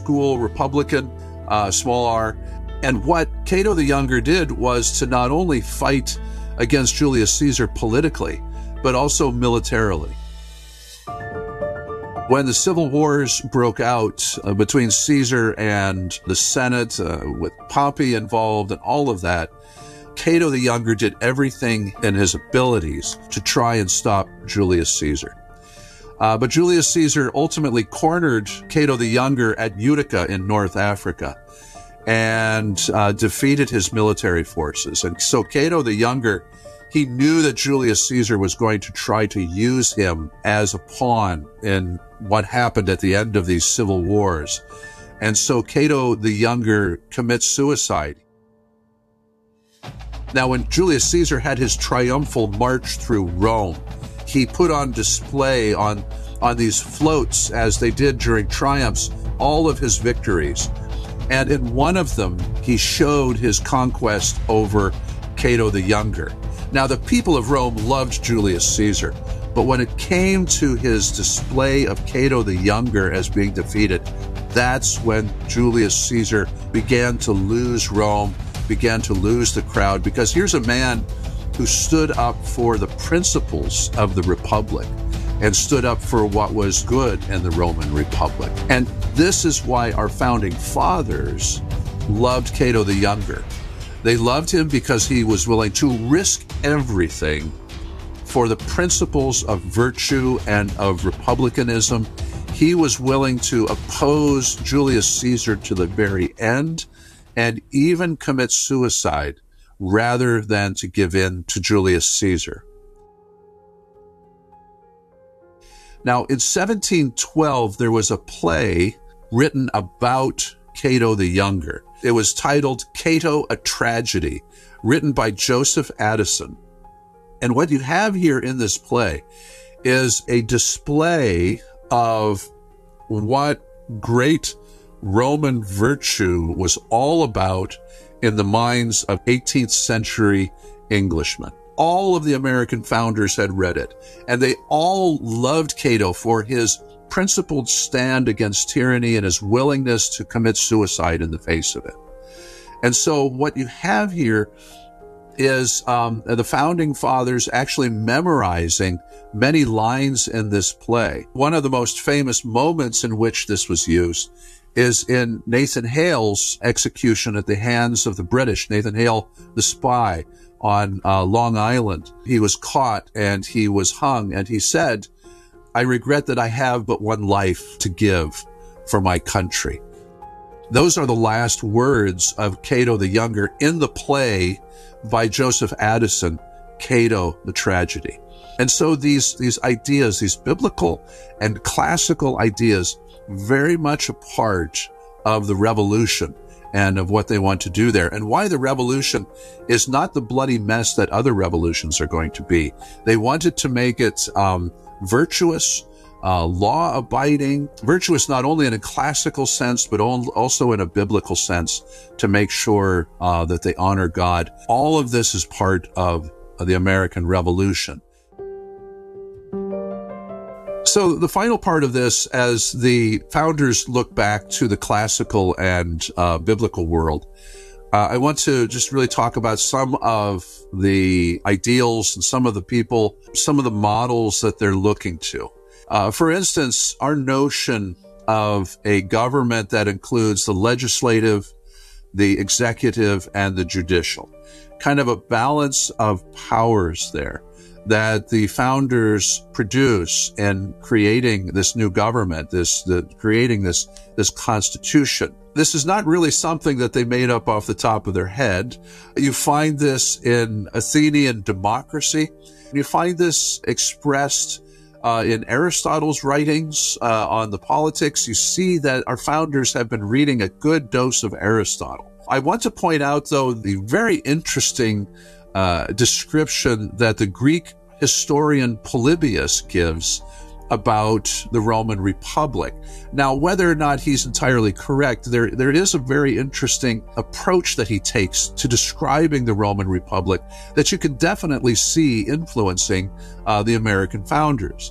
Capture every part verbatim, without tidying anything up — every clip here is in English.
school Republican, uh, small r. And what Cato the Younger did was to not only fight against Julius Caesar politically, but also militarily. When the civil wars broke out uh, between Caesar and the Senate, uh, with Pompey involved and all of that, Cato the Younger did everything in his abilities to try and stop Julius Caesar. Uh, but Julius Caesar ultimately cornered Cato the Younger at Utica in North Africa and uh, defeated his military forces. And so Cato the Younger, he knew that Julius Caesar was going to try to use him as a pawn in what happened at the end of these civil wars. And so Cato the Younger commits suicide. Now, when Julius Caesar had his triumphal march through Rome, he put on display on, on these floats, as they did during triumphs, all of his victories. And in one of them, he showed his conquest over Cato the Younger. Now, the people of Rome loved Julius Caesar, but when it came to his display of Cato the Younger as being defeated, that's when Julius Caesar began to lose Rome, began to lose the crowd, because here's a man who stood up for the principles of the Republic and stood up for what was good in the Roman Republic. And this is why our founding fathers loved Cato the Younger. They loved him because he was willing to risk everything for the principles of virtue and of republicanism. He was willing to oppose Julius Caesar to the very end and even commit suicide rather than to give in to Julius Caesar. Now, in seventeen twelve, there was a play written about Cato the Younger. It was titled Cato, a Tragedy, written by Joseph Addison. And what you have here in this play is a display of what great Roman virtue was all about in the minds of eighteenth century Englishmen. All of the American founders had read it, and they all loved Cato for his principled stand against tyranny and his willingness to commit suicide in the face of it. And so what you have here is um, the founding fathers actually memorizing many lines in this play. One of the most famous moments in which this was used is in Nathan Hale's execution at the hands of the British. Nathan Hale, the spy on uh, Long Island. He was caught and he was hung, and he said, "I regret that I have but one life to give for my country." Those are the last words of Cato the Younger in the play by Joseph Addison, Cato, the Tragedy. And so these, these ideas, these biblical and classical ideas, very much a part of the revolution and of what they want to do there, and why the revolution is not the bloody mess that other revolutions are going to be. They wanted to make it um, virtuous, uh, law-abiding, virtuous not only in a classical sense, but also in a biblical sense, to make sure uh, that they honor God. All of this is part of, of the American Revolution. So the final part of this, as the founders look back to the classical and uh, biblical world, uh, I want to just really talk about some of the ideals and some of the people, some of the models that they're looking to. Uh, for instance, our notion of a government that includes the legislative, the executive, and the judicial, kind of a balance of powers there that the founders produce in creating this new government, this, the, creating this, this constitution. This is not really something that they made up off the top of their head. You find this in Athenian democracy. You find this expressed uh, in Aristotle's writings uh, on the politics. You see that our founders have been reading a good dose of Aristotle. I want to point out, though, the very interesting Uh, description that the Greek historian Polybius gives about the Roman Republic. Now, whether or not he's entirely correct, there, there is a very interesting approach that he takes to describing the Roman Republic that you can definitely see influencing uh, the American founders.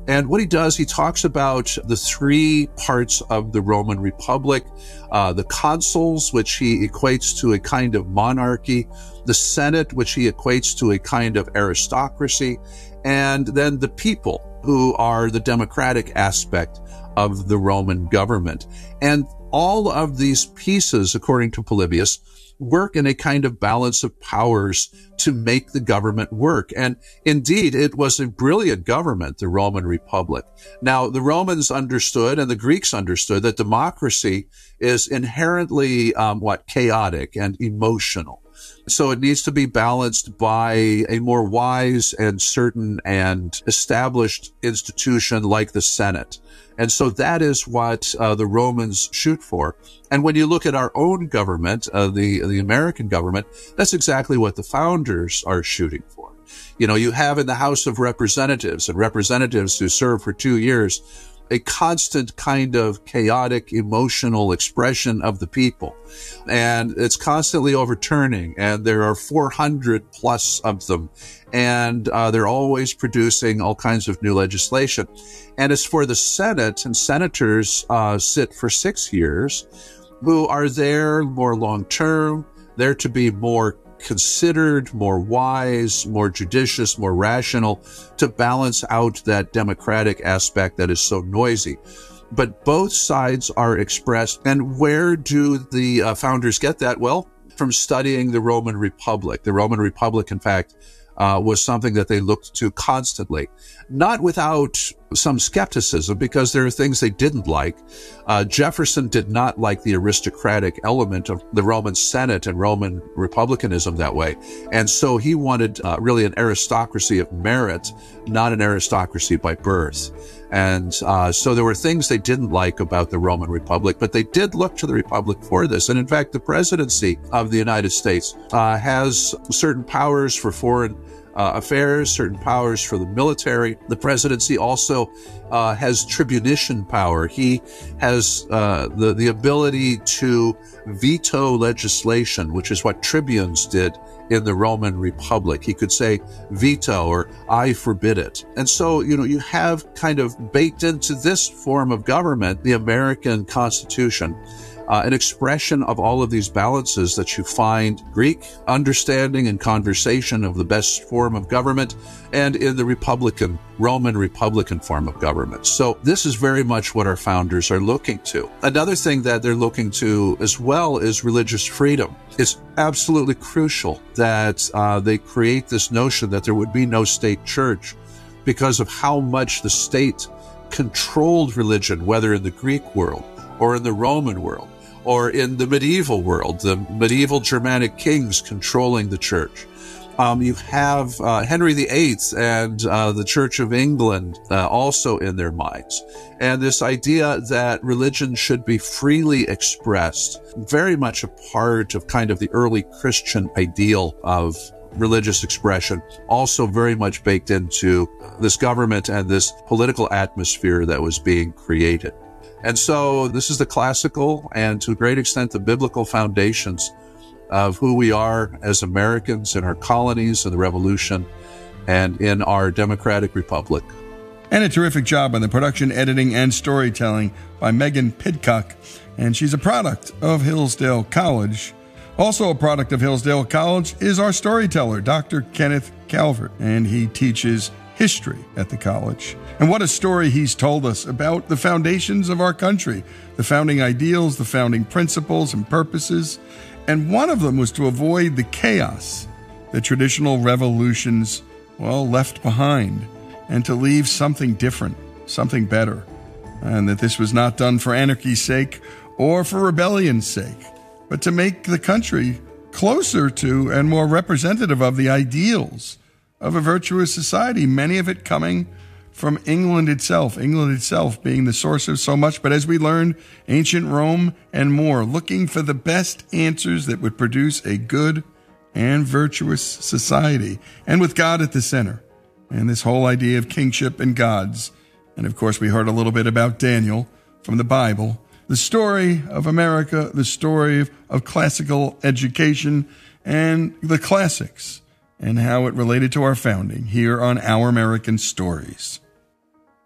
And what he does, he talks about the three parts of the Roman Republic, uh, the consuls, which he equates to a kind of monarchy, the Senate, which he equates to a kind of aristocracy, and then the people, who are the democratic aspect of the Roman government. And all of these pieces, according to Polybius, work in a kind of balance of powers to make the government work. And indeed, it was a brilliant government, the Roman Republic. Now, the Romans understood and the Greeks understood that democracy is inherently, um, what, chaotic and emotional. So it needs to be balanced by a more wise and certain and established institution like the Senate. And so that is what uh, the Romans shoot for. And when you look at our own government, uh, the, the American government, that's exactly what the founders are shooting for. You know, you have in the House of Representatives and representatives who serve for two years, a constant kind of chaotic, emotional expression of the people. And it's constantly overturning, and there are four hundred plus of them. And uh, they're always producing all kinds of new legislation. And as for the Senate, and senators uh, sit for six years, who are there more long-term, there to be more considered, more wise, more judicious, more rational, to balance out that democratic aspect that is so noisy. But both sides are expressed. And where do the uh, founders get that? Well, from studying the Roman Republic. The Roman Republic, in fact, uh, was something that they looked to constantly, not without some skepticism, because there are things they didn't like. Uh, Jefferson did not like the aristocratic element of the Roman Senate and Roman republicanism that way. And so he wanted uh, really an aristocracy of merit, not an aristocracy by birth. And uh, so there were things they didn't like about the Roman Republic, but they did look to the Republic for this. And in fact, the presidency of the United States uh, has certain powers for foreign Uh, affairs, certain powers for the military. The presidency also uh, has tribunician power. He has uh, the, the ability to veto legislation, which is what tribunes did in the Roman Republic. He could say veto or I forbid it. And so, you know, you have kind of baked into this form of government, the American Constitution, Uh, an expression of all of these balances that you find Greek understanding and conversation of the best form of government, and in the Republican, Roman Republican form of government. So this is very much what our founders are looking to. Another thing that they're looking to as well is religious freedom. It's absolutely crucial that uh, they create this notion that there would be no state church because of how much the state controlled religion, whether in the Greek world or in the Roman world, or in the medieval world, the medieval Germanic kings controlling the church. Um, you have uh, Henry the Eighth and uh, the Church of England uh, also in their minds. And this idea that religion should be freely expressed, very much a part of kind of the early Christian ideal of religious expression, also very much baked into this government and this political atmosphere that was being created. And so this is the classical and to a great extent the biblical foundations of who we are as Americans in our colonies and the Revolution and in our democratic republic. And a terrific job on the production, editing, and storytelling by Megan Pidcock. And she's a product of Hillsdale College. Also a product of Hillsdale College is our storyteller, Doctor Kenneth Calvert, and he teaches history at the college. And what a story he's told us about the foundations of our country, the founding ideals, the founding principles and purposes. And one of them was to avoid the chaos that traditional revolutions, well, left behind, and to leave something different, something better. And that this was not done for anarchy's sake or for rebellion's sake, but to make the country closer to and more representative of the ideals of a virtuous society, many of it coming from England itself, England itself being the source of so much. But as we learned, ancient Rome and more, looking for the best answers that would produce a good and virtuous society, and with God at the center, and this whole idea of kingship and gods. And of course, we heard a little bit about Daniel from the Bible, the story of America, the story of, of classical education and the classics, and how it related to our founding here on Our American Stories.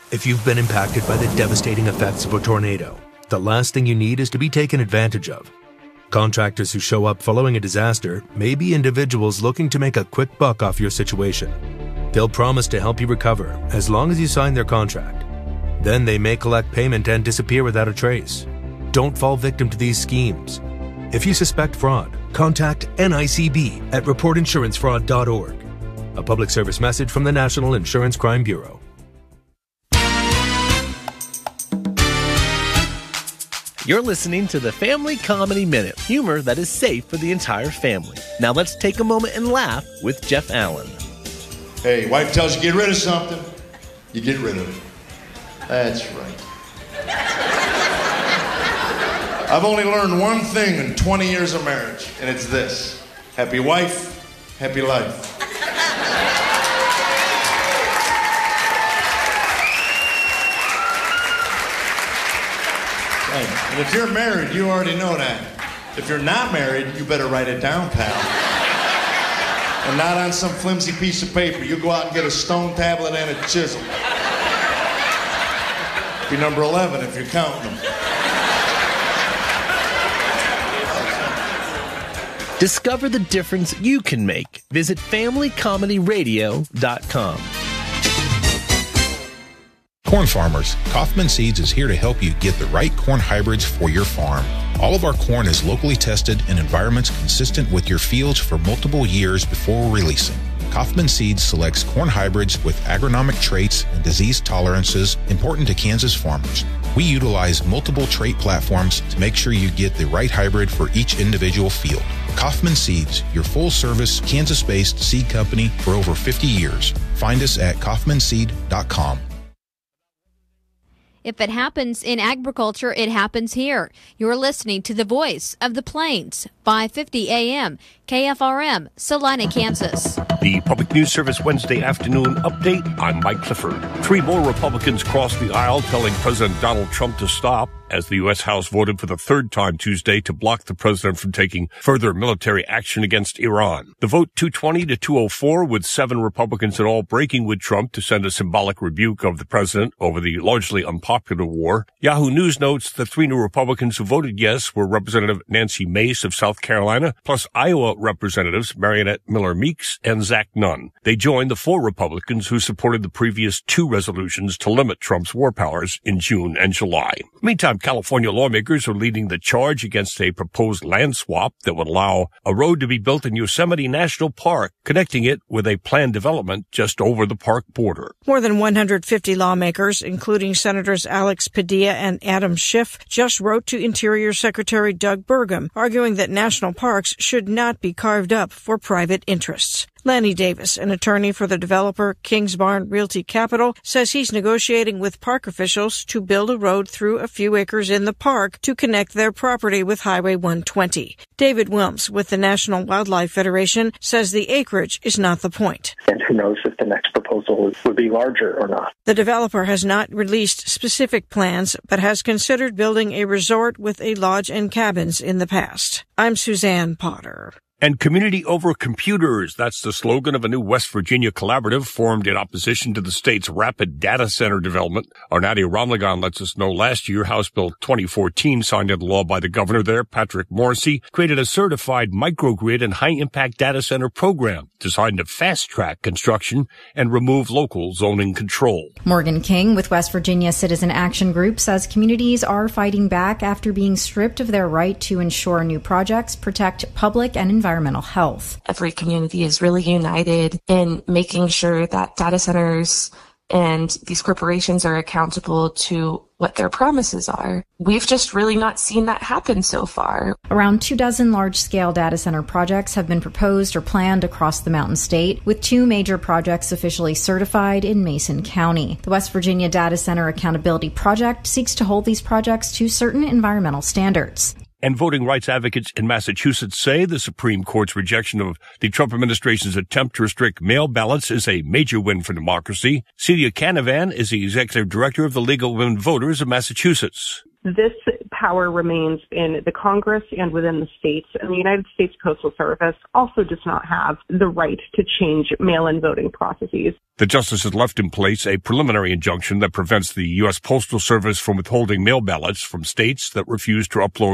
If you've been impacted by the devastating effects of a tornado, the last thing you need is to be taken advantage of. Contractors who show up following a disaster may be individuals looking to make a quick buck off your situation. They'll promise to help you recover as long as you sign their contract. Then they may collect payment and disappear without a trace. Don't fall victim to these schemes. If you suspect fraud, contact N I C B at report insurance fraud dot org. A public service message from the National Insurance Crime Bureau. You're listening to the Family Comedy Minute, humor that is safe for the entire family. Now let's take a moment and laugh with Jeff Allen. Hey, wife tells you get rid of something, you get rid of it. That's right. I've only learned one thing in twenty years of marriage, and it's this. Happy wife, happy life. And if you're married, you already know that. If you're not married, you better write it down, pal. And not on some flimsy piece of paper. You go out and get a stone tablet and a chisel. Be number eleven if you're counting them. Discover the difference you can make. Visit family comedy radio dot com. Corn farmers, Kaufman Seeds is here to help you get the right corn hybrids for your farm. All of our corn is locally tested in environments consistent with your fields for multiple years before releasing. Kaufman Seeds selects corn hybrids with agronomic traits and disease tolerances important to Kansas farmers. We utilize multiple trait platforms to make sure you get the right hybrid for each individual field. Kaufman Seeds, your full-service, Kansas-based seed company for over fifty years. Find us at kaufman seed dot com. If it happens in agriculture, it happens here. You're listening to the Voice of the Plains, five fifty A M, K F R M, Salina, Kansas. The Public News Service Wednesday afternoon update. I'm Mike Clifford. Three more Republicans crossed the aisle telling President Donald Trump to stop as the U S House voted for the third time Tuesday to block the president from taking further military action against Iran. The vote two twenty to two oh four, with seven Republicans in all breaking with Trump to send a symbolic rebuke of the president over the largely unpopular war. Yahoo News notes the three new Republicans who voted yes were Representative Nancy Mace of South Carolina, plus Iowa Representatives Marionette Miller Meeks and Zach Nunn. They joined the four Republicans who supported the previous two resolutions to limit Trump's war powers in June and July. Meantime, California lawmakers are leading the charge against a proposed land swap that would allow a road to be built in Yosemite National Park, connecting it with a planned development just over the park border. More than one hundred fifty lawmakers, including Senators Alex Padilla and Adam Schiff, just wrote to Interior Secretary Doug Burgum, arguing that national parks should not be carved up for private interests. Lanny Davis, an attorney for the developer Kingsbarn Realty Capital, says he's negotiating with park officials to build a road through a few acres in the park to connect their property with Highway one twenty. David Wilms with the National Wildlife Federation says the acreage is not the point. And who knows if the next proposal would be larger or not. The developer has not released specific plans, but has considered building a resort with a lodge and cabins in the past. I'm Suzanne Potter. And community over computers. That's the slogan of a new West Virginia collaborative formed in opposition to the state's rapid data center development. Our Nadia Ramlagan lets us know last year House Bill twenty fourteen, signed into law by the governor there, Patrick Morrisey, created a certified microgrid and high-impact data center program designed to fast-track construction and remove local zoning control. Morgan King with West Virginia Citizen Action Group says communities are fighting back after being stripped of their right to ensure new projects protect public and environmental environmental health. Every community is really united in making sure that data centers and these corporations are accountable to what their promises are. We've just really not seen that happen so far. Around two dozen large-scale data center projects have been proposed or planned across the Mountain State, with two major projects officially certified in Mason County. The West Virginia Data Center Accountability Project seeks to hold these projects to certain environmental standards. And voting rights advocates in Massachusetts say the Supreme Court's rejection of the Trump administration's attempt to restrict mail ballots is a major win for democracy. Celia Canavan is the executive director of the League of Women Voters of Massachusetts. this power remains in the Congress and within the states, and the United States Postal Service also does not have the right to change mail-in voting processes. The justices left in place a preliminary injunction that prevents the U S Postal Service from withholding mail ballots from states that refuse to upload